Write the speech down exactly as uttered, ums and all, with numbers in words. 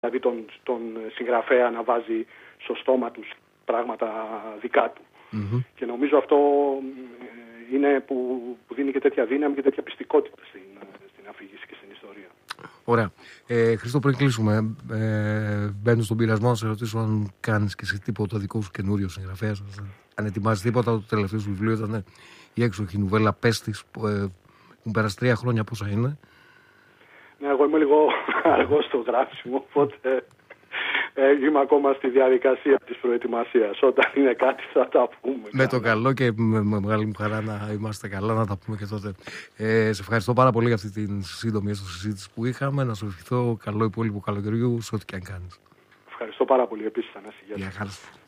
δηλαδή τον, τον συγγραφέα να βάζει στο στόμα τους πράγματα δικά του. Mm-hmm. Και νομίζω αυτό είναι που, που δίνει και τέτοια δύναμη και τέτοια πιστικότητα στην, στην αφήγηση και στην ιστορία. Ωραία. Ε, Χρήστο, πριν κλείσουμε, ε, μπαίνω στον πειρασμό να σε ρωτήσω αν κάνεις και εσύ τίποτα δικό σου καινούριο συγγραφέα. Αν ετοιμάζεις τίποτα. Το τελευταίο σου βιβλίο ήταν η έξοχη νουβέλα Πέστης, που ε, έχουν περάσει τρία χρόνια. Πόσα είναι? Ναι, εγώ είμαι λίγο αργό στο γράψιμο, οπότε ε, είμαι ακόμα στη διαδικασία της προετοιμασίας. Όταν είναι κάτι θα τα πούμε. Με το καλό και με μεγάλη μου χαρά να είμαστε καλά, να τα πούμε και τότε. Ε, σε ευχαριστώ πάρα πολύ για αυτή την σύντομη συζήτηση που είχαμε. Να σου ευχηθώ καλό υπόλοιπο καλοκαιριού σε ό,τι και αν κάνεις. Ευχαριστώ πάρα πολύ επίσης, Θανάση. Γεια χαρά.